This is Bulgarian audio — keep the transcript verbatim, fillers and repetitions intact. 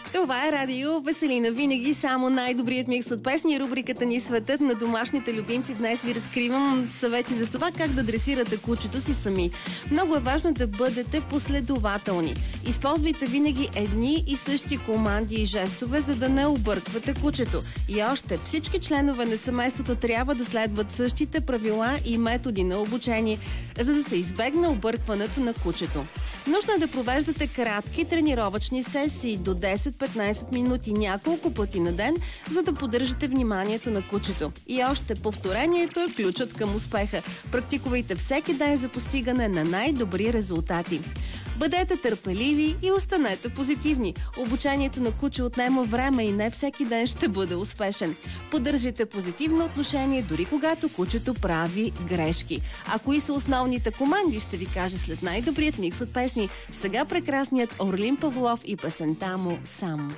Това е Радио Веселина. Винаги само най-добрият микс от песни. Рубриката ни "Светът на домашните любимци". Днес ви разкривам съвети за това как да дресирате кучето си сами. Много е важно да бъдете последователни. Използвайте винаги едни и същи команди и жестове, за да не обърквате кучето. И още, всички членове на семейството трябва да следват същите правила и методи на обучение, за да се избегне объркването на кучето. Нужно е да провеждате кратки тренировъчни сесии до десет-петнайсет минути няколко пъти на ден, за да поддържате вниманието на кучето. И още, повторението е ключът към успеха. Практикувайте всеки ден за постигане на най-добри резултати. Бъдете търпеливи и останете позитивни. Обучението на куче отнема време и не всеки ден ще бъде успешен. Поддържайте позитивно отношение, дори когато кучето прави грешки. А кои са основните команди, ще ви кажа след най-добрият микс от песни. Сега прекрасният Орлин Павлов и песента му "Сам".